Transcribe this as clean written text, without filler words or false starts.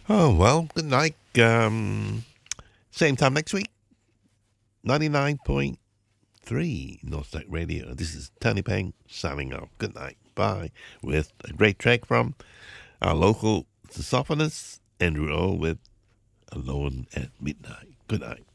Oh, well, good night. Same time next week, 99.3 Northside Radio. This is Tony Peng signing off. Good night. Bye. With a great track from our local saxophonist, Andrew O, with Alone at Midnight. Good night.